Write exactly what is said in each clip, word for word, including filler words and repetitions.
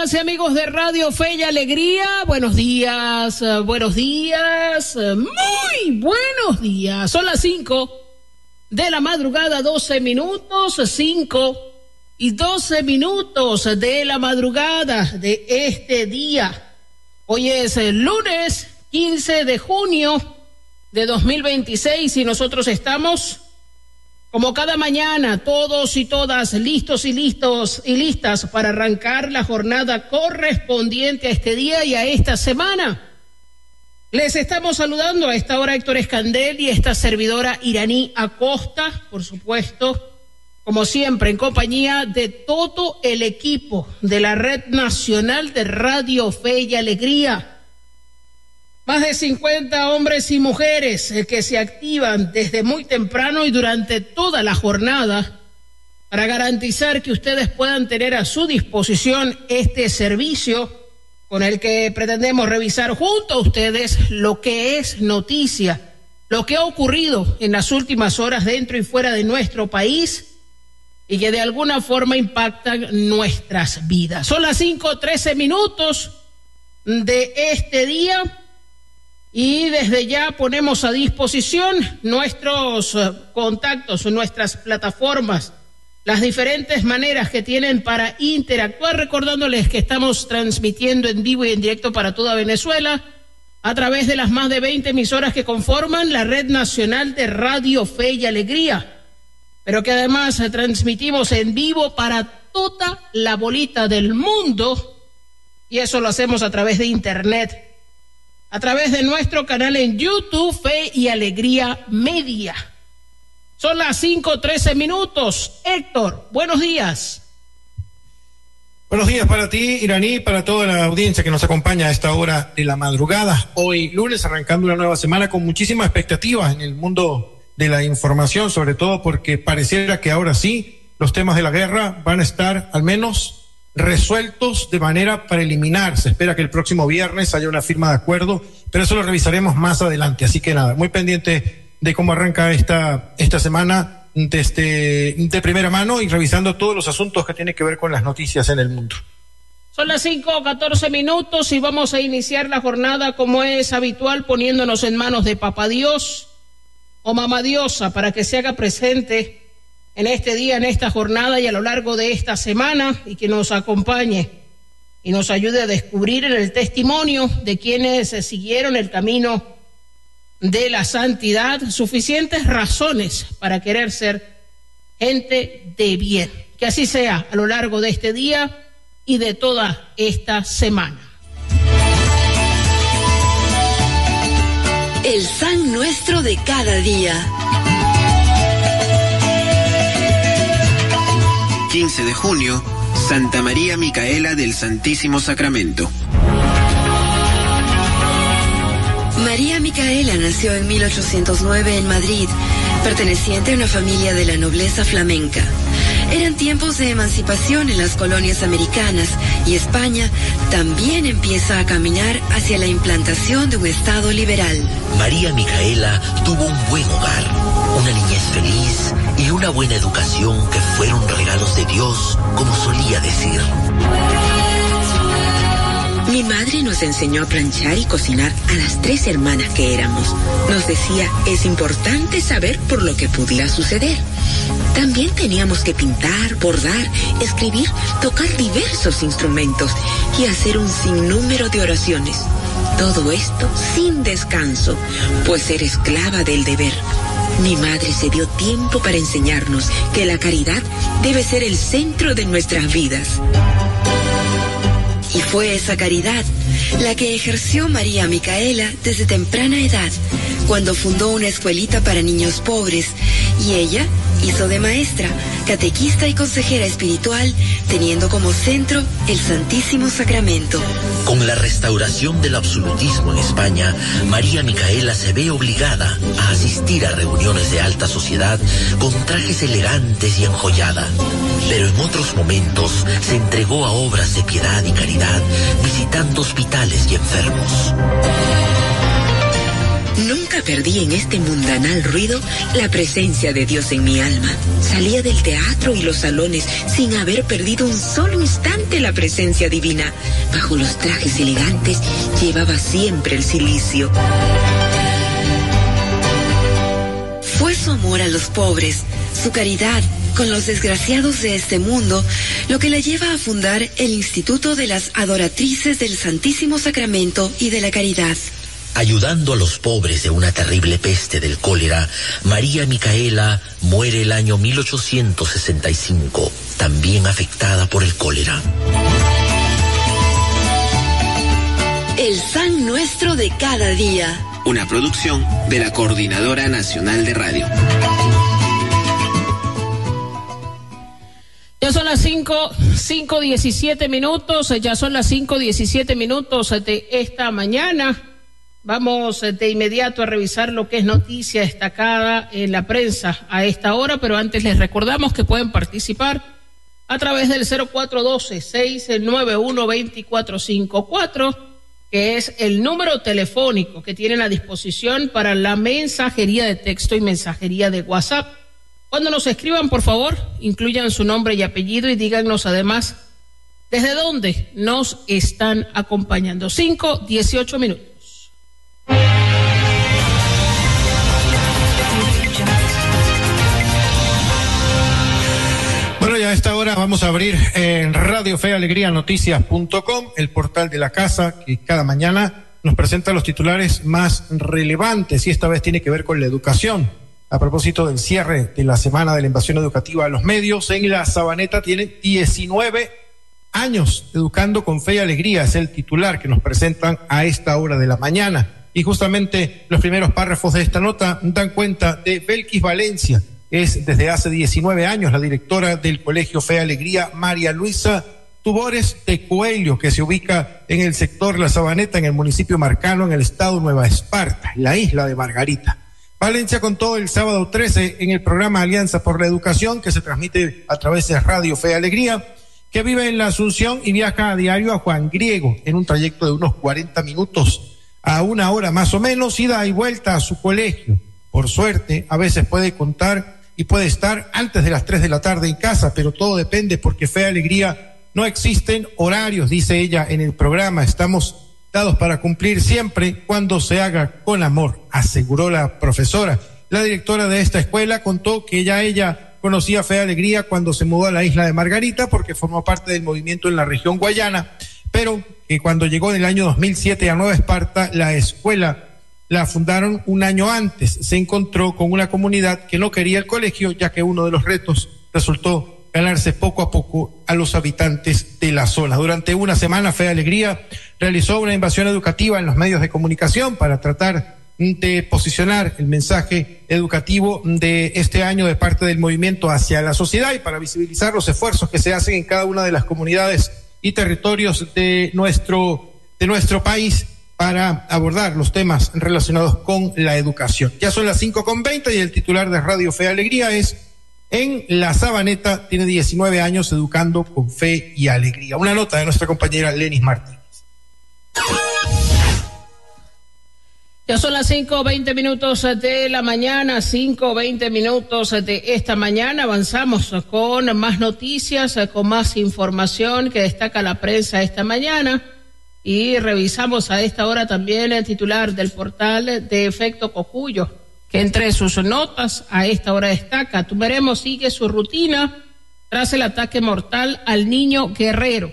amigas y amigos de Radio Fe y Alegría, buenos días, uh, buenos días, uh, muy buenos días. Son las cinco de la madrugada, doce minutos, cinco y doce minutos de la madrugada de este día. Hoy es el lunes quince de junio de dos mil veintiséis y nosotros estamos, como cada mañana, todos y todas listos y listos y listas para arrancar la jornada correspondiente a este día y a esta semana. Les estamos saludando a esta hora Héctor Escandel y esta servidora Iraní Acosta, por supuesto, como siempre, en compañía de todo el equipo de la Red Nacional de Radio Fe y Alegría. Más de cincuenta hombres y mujeres que se activan desde muy temprano y durante toda la jornada para garantizar que ustedes puedan tener a su disposición este servicio con el que pretendemos revisar junto a ustedes lo que es noticia, lo que ha ocurrido en las últimas horas dentro y fuera de nuestro país y que de alguna forma impactan nuestras vidas. Son las cinco trece minutos de este día. Y desde ya ponemos a disposición nuestros uh, contactos, nuestras plataformas, las diferentes maneras que tienen para interactuar, recordándoles que estamos transmitiendo en vivo y en directo para toda Venezuela a través de las más de veinte emisoras que conforman la Red Nacional de Radio Fe y Alegría, pero que además uh, transmitimos en vivo para toda la bolita del mundo, y eso lo hacemos a través de internet, a través de nuestro canal en YouTube, Fe y Alegría Media. Son las cinco trece minutos. Héctor, buenos días. Buenos días para ti, Iraní, para toda la audiencia que nos acompaña a esta hora de la madrugada. Hoy lunes, arrancando una nueva semana con muchísima expectativa en el mundo de la información, sobre todo porque pareciera que ahora sí los temas de la guerra van a estar al menos resueltos de manera preliminar. Se espera que el próximo viernes haya una firma de acuerdo, pero eso lo revisaremos más adelante. Así que nada, muy pendiente de cómo arranca esta, esta semana desde, de primera mano y revisando todos los asuntos que tienen que ver con las noticias en el mundo. Son las cinco catorce minutos y vamos a iniciar la jornada como es habitual, poniéndonos en manos de Papá Dios o Mamá Diosa para que se haga presente en este día, en esta jornada y a lo largo de esta semana, y que nos acompañe y nos ayude a descubrir en el testimonio de quienes siguieron el camino de la santidad suficientes razones para querer ser gente de bien. Que así sea a lo largo de este día y de toda esta semana. El San Nuestro de cada día. quince de junio, Santa María Micaela del Santísimo Sacramento. María Micaela nació en mil ochocientos nueve en Madrid, perteneciente a una familia de la nobleza flamenca. Eran tiempos de emancipación en las colonias americanas y España también empieza a caminar hacia la implantación de un Estado liberal. María Micaela tuvo un buen hogar, una niñez feliz y una buena educación que fueron regalos de Dios, como solía decir. Mi madre nos enseñó a planchar y cocinar a las tres hermanas que éramos. Nos decía, es importante saber por lo que pudiera suceder. También teníamos que pintar, bordar, escribir, tocar diversos instrumentos y hacer un sinnúmero de oraciones. Todo esto sin descanso, pues era esclava del deber. Mi madre se dio tiempo para enseñarnos que la caridad debe ser el centro de nuestras vidas. Y fue esa caridad la que ejerció María Micaela desde temprana edad, cuando fundó una escuelita para niños pobres, y ella hizo de maestra, catequista y consejera espiritual, teniendo como centro el Santísimo Sacramento. Con la restauración del absolutismo en España, María Micaela se ve obligada a asistir a reuniones de alta sociedad con trajes elegantes y enjollada. Pero en otros momentos se entregó a obras de piedad y caridad, visitando hospitales y enfermos. Nunca perdí en este mundanal ruido la presencia de Dios en mi alma. Salía del teatro y los salones sin haber perdido un solo instante la presencia divina. Bajo los trajes elegantes llevaba siempre el cilicio. Fue su amor a los pobres, su caridad con los desgraciados de este mundo, lo que la lleva a fundar el Instituto de las Adoratrices del Santísimo Sacramento y de la Caridad. Ayudando a los pobres de una terrible peste del cólera, María Micaela muere el año mil ochocientos sesenta y cinco, también afectada por el cólera. El San Nuestro de cada día. Una producción de la Coordinadora Nacional de Radio. Ya son las cinco, cinco diecisiete minutos, ya son las cinco diecisiete minutos de esta mañana. Vamos de inmediato a revisar lo que es noticia destacada en la prensa a esta hora, pero antes les recordamos que pueden participar a través del cero cuatro uno dos, seis nueve uno, dos cuatro cinco cuatro, que es el número telefónico que tienen a disposición para la mensajería de texto y mensajería de WhatsApp. Cuando nos escriban, por favor, incluyan su nombre y apellido y díganos además desde dónde nos están acompañando. cinco dieciocho minutos. Bueno, ya a esta hora vamos a abrir en Radio Fe Alegría Noticias punto com, el portal de la casa que cada mañana nos presenta los titulares más relevantes, y esta vez tiene que ver con la educación. A propósito del cierre de la semana de la invasión educativa a los medios, en la Sabaneta tienen diecinueve años educando con fe y alegría, es el titular que nos presentan a esta hora de la mañana. Y justamente los primeros párrafos de esta nota dan cuenta de Belkis Valencia. Es desde hace diecinueve años la directora del Colegio Fe y Alegría, María Luisa Tubores de Coelho, que se ubica en el sector La Sabaneta, en el municipio Marcano, en el estado Nueva Esparta, la isla de Margarita. Valencia contó el sábado trece en el programa Alianza por la Educación, que se transmite a través de Radio Fe y Alegría, que vive en la Asunción y viaja a diario a Juan Griego en un trayecto de unos cuarenta minutos a una hora más o menos, ida y vuelta a su colegio. Por suerte, a veces puede contar y puede estar antes de las tres de la tarde en casa, pero todo depende porque Fe y Alegría no existen horarios, dice ella en el programa. Estamos dados para cumplir siempre cuando se haga con amor, aseguró la profesora. La directora de esta escuela contó que ya ella conocía Fe y Alegría cuando se mudó a la isla de Margarita, porque formó parte del movimiento en la región guayana, pero que cuando llegó en el año dos mil siete a Nueva Esparta, la escuela la fundaron un año antes. Se encontró con una comunidad que no quería el colegio, ya que uno de los retos resultó ganarse poco a poco a los habitantes de la zona. Durante una semana, Fe y Alegría realizó una invasión educativa en los medios de comunicación para tratar de posicionar el mensaje educativo de este año de parte del movimiento hacia la sociedad y para visibilizar los esfuerzos que se hacen en cada una de las comunidades y territorios de nuestro, de nuestro país para abordar los temas relacionados con la educación. Ya son las cinco con veinte y el titular de Radio Fe y Alegría es: en la Sabaneta tiene diecinueve años educando con fe y alegría. Una nota de nuestra compañera Lenis Martínez. Ya son las cinco veinte minutos de la mañana, cinco veinte minutos de esta mañana. Avanzamos con más noticias, con más información que destaca la prensa esta mañana. Y revisamos a esta hora también el titular del portal de Efecto Cocuyo, que entre sus notas a esta hora destaca: Tumeremo sigue su rutina tras el ataque mortal al niño Guerrero.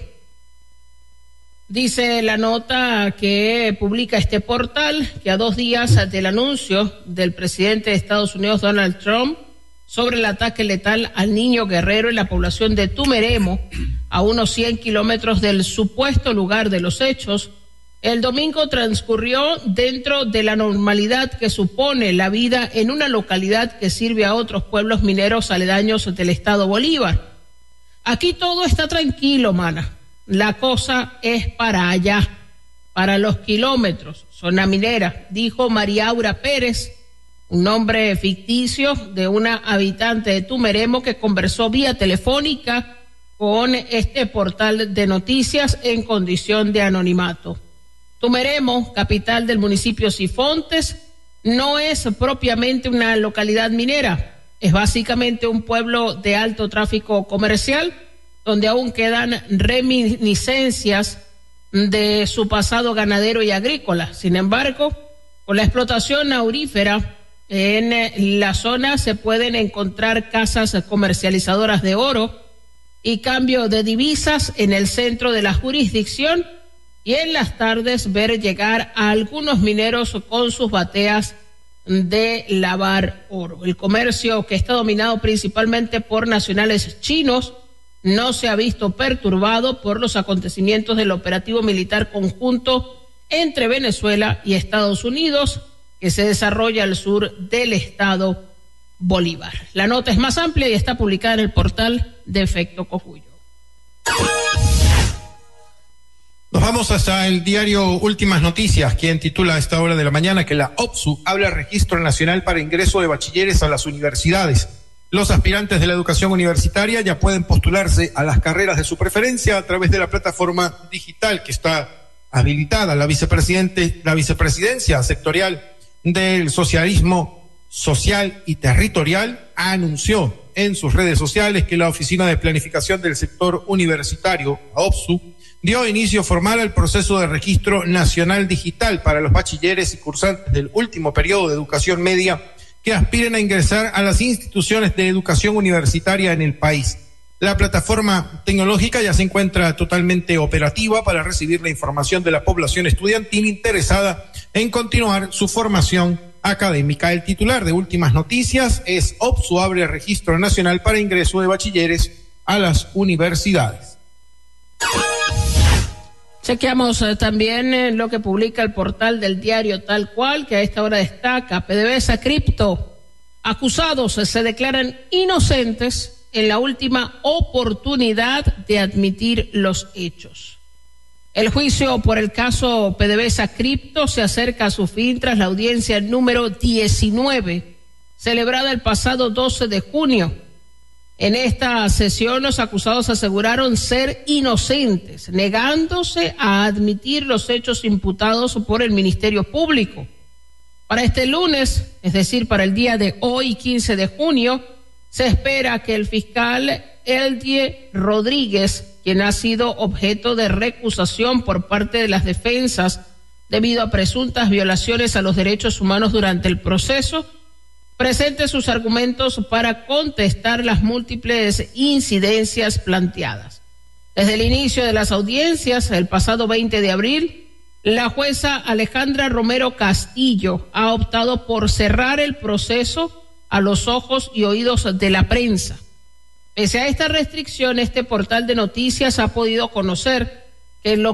Dice la nota que publica este portal que a dos días del anuncio del presidente de Estados Unidos, Donald Trump, sobre el ataque letal al niño Guerrero en la población de Tumeremo, a unos cien kilómetros del supuesto lugar de los hechos, el domingo transcurrió dentro de la normalidad que supone la vida en una localidad que sirve a otros pueblos mineros aledaños del estado Bolívar. Aquí todo está tranquilo, mana. La cosa es para allá, para los kilómetros, zona minera, dijo María Aura Pérez, un nombre ficticio de una habitante de Tumeremo que conversó vía telefónica con este portal de noticias en condición de anonimato. Tumeremo, capital del municipio Sifontes, no es propiamente una localidad minera, es básicamente un pueblo de alto tráfico comercial, donde aún quedan reminiscencias de su pasado ganadero y agrícola. Sin embargo, con la explotación aurífera en la zona se pueden encontrar casas comercializadoras de oro y cambio de divisas en el centro de la jurisdicción, y en las tardes ver llegar a algunos mineros con sus bateas de lavar oro. El comercio, que está dominado principalmente por nacionales chinos, no se ha visto perturbado por los acontecimientos del operativo militar conjunto entre Venezuela y Estados Unidos, que se desarrolla al sur del estado Bolívar. La nota es más amplia y está publicada en el portal de Efecto Cocuyo. Nos vamos hasta el diario Últimas Noticias, quien titula a esta hora de la mañana que la O P S U abre Registro Nacional para Ingreso de Bachilleres a las universidades. Los aspirantes de la educación universitaria ya pueden postularse a las carreras de su preferencia a través de la plataforma digital que está habilitada. La vicepresidente, la vicepresidencia sectorial del socialismo social y territorial anunció en sus redes sociales que la Oficina de Planificación del Sector Universitario, la O P S U, dio inicio formal al proceso de registro nacional digital para los bachilleres y cursantes del último periodo de educación media que aspiren a ingresar a las instituciones de educación universitaria en el país. La plataforma tecnológica ya se encuentra totalmente operativa para recibir la información de la población estudiantil interesada en continuar su formación académica. El titular de Últimas Noticias es O P S U abre registro nacional para ingreso de bachilleres a las universidades. Chequeamos eh, también eh, lo que publica el portal del diario Tal Cual, que a esta hora destaca: PDVSA Cripto, acusados eh, se declaran inocentes en la última oportunidad de admitir los hechos. El juicio por el caso PDVSA Cripto se acerca a su fin tras la audiencia número diecinueve, celebrada el pasado doce de junio. En esta sesión los acusados aseguraron ser inocentes, negándose a admitir los hechos imputados por el Ministerio Público. Para este lunes, es decir, para el día de hoy, quince de junio, se espera que el fiscal Eldie Rodríguez, quien ha sido objeto de recusación por parte de las defensas debido a presuntas violaciones a los derechos humanos durante el proceso, presente sus argumentos para contestar las múltiples incidencias planteadas. Desde el inicio de las audiencias, el pasado veinte de abril, la jueza Alejandra Romero Castillo ha optado por cerrar el proceso a los ojos y oídos de la prensa. Pese a esta restricción, este portal de noticias ha podido conocer que lo